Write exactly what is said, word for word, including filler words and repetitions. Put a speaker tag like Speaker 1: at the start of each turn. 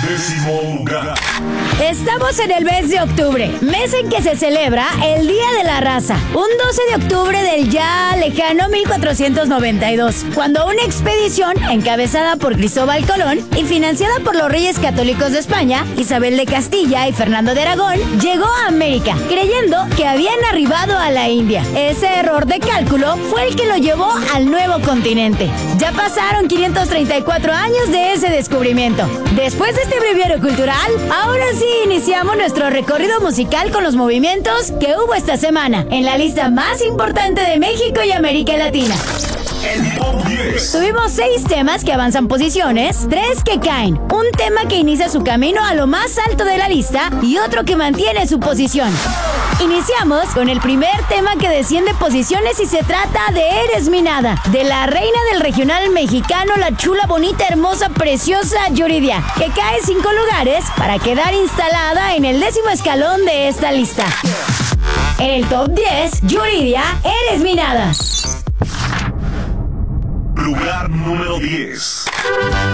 Speaker 1: Décimo lugar.
Speaker 2: Estamos en el mes de octubre, mes en que se celebra el Día de la Raza, un doce de octubre del ya lejano mil cuatrocientos noventa y dos, cuando una expedición encabezada por Cristóbal Colón y financiada por los reyes católicos de España, Isabel de Castilla y Fernando de Aragón, llegó a América, creyendo que habían arribado a la India. Ese error de cálculo fue el que lo llevó al nuevo continente. Ya pasaron quinientos treinta y cuatro años de ese descubrimiento. Después de este breviario cultural, ahora sí iniciamos nuestro recorrido musical con los movimientos que hubo esta semana en la lista más importante de México y América Latina.
Speaker 1: El top diez.
Speaker 2: Tuvimos seis temas que avanzan posiciones, tres que caen, un tema que inicia su camino a lo más alto de la lista y otro que mantiene su posición. Iniciamos con el primer tema que desciende posiciones y se trata de Eres mi nada, de la reina del regional mexicano, la chula, bonita, hermosa, preciosa Yuridia, que cae cinco lugares para quedar instalada en el décimo escalón de esta lista. En el top diez, Yuridia, Eres mi nada.
Speaker 1: Lugar número diez.